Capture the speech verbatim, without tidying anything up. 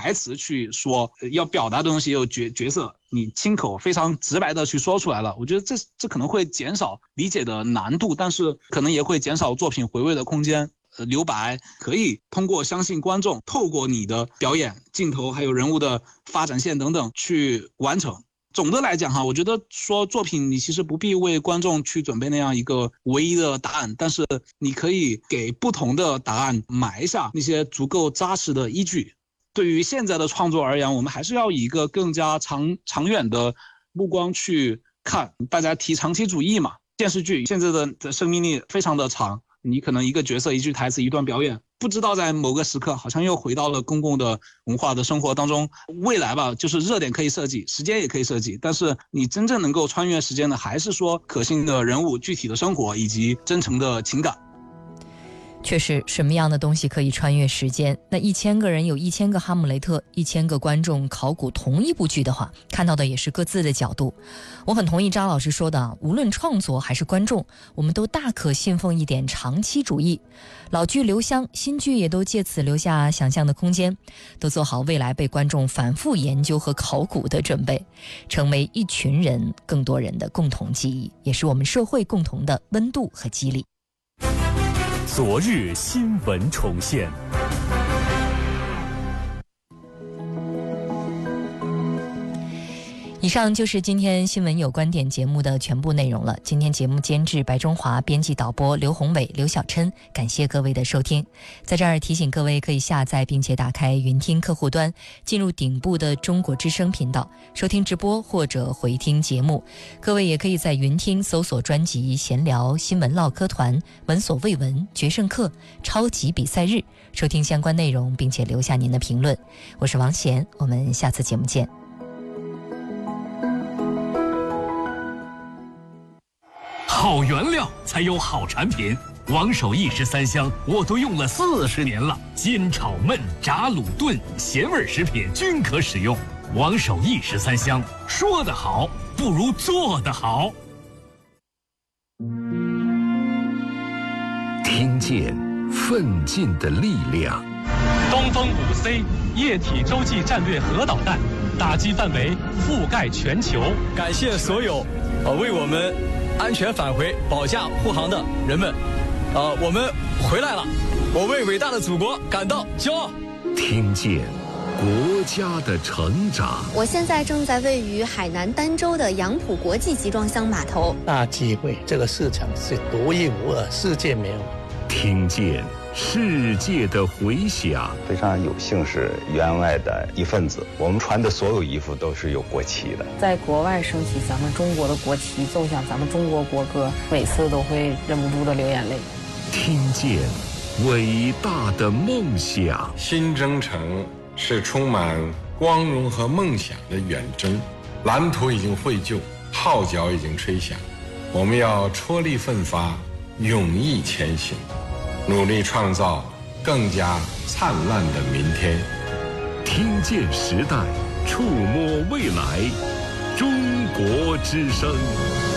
台词去说，要表达的东西有角角色，你亲口非常直白的去说出来了，我觉得这这可能会减少理解的难度，但是可能也会减少作品回味的空间。呃，留白可以通过相信观众，透过你的表演、镜头还有人物的发展线等等去完成。总的来讲哈，我觉得说作品你其实不必为观众去准备那样一个唯一的答案，但是你可以给不同的答案埋下那些足够扎实的依据。对于现在的创作而言，我们还是要以一个更加长长远的目光去看。大家提长期主义嘛，电视剧现在的的生命力非常的长，你可能一个角色一句台词一段表演，不知道在某个时刻好像又回到了公共的文化的生活当中。未来吧，就是热点可以设计，时间也可以设计，但是你真正能够穿越时间的还是说可信的人物、具体的生活以及真诚的情感。 确实，什么样的东西可以穿越时间？那一千个人有一千个哈姆雷特，一千个观众考古同一部剧的话，看到的也是各自的角度。我很同意张老师说的，无论创作还是观众，我们都大可信奉一点长期主义。老剧留香，新剧也都借此留下想象的空间，都做好未来被观众反复研究和考古的准备，成为一群人、更多人的共同记忆，也是我们社会共同的温度和激励。 昨日新闻重现。 以上就是今天新闻有观点节目的全部内容了。今天节目监制白中华，编辑导播刘宏伟、刘小琛，感谢各位的收听。在这儿提醒各位可以下载并且打开云听客户端，进入顶部的中国之声频道收听直播或者回听节目。各位也可以在云听搜索专辑闲聊、新闻唠嗑团、闻所未闻、决胜课、超级比赛日收听相关内容，并且留下您的评论。我是王贤，我们下次节目见。 好原料才有好产品，王守义十三香我都用了四十年了，煎炒焖炸卤炖咸味食品均可使用。王守义十三香，说得好不如做得好。 听见奋进的力量。 东风五 C 液体洲际战略核导弹，打击范围覆盖全球。 感谢所有呃为我们安全返回保驾护航的人们，呃，我们回来了，我为伟大的祖国感到骄傲。 听见国家的成长。 我现在正在位于海南儋州的杨浦国际集装箱码头。 大机会，这个市场是独一无二，世界没有。 听见世界的回响。 非常有幸是员外的一份子，我们穿的所有衣服都是有国旗的。 在国外升起咱们中国的国旗，奏响咱们中国国歌，每次都会忍不住的流眼泪。 听见伟大的梦想。 新征程是充满光荣和梦想的远征，蓝图已经绘就，号角已经吹响，我们要踔厉奋发，勇毅前行，努力创造更加灿烂的明天。 听见时代，触摸未来，中国之声。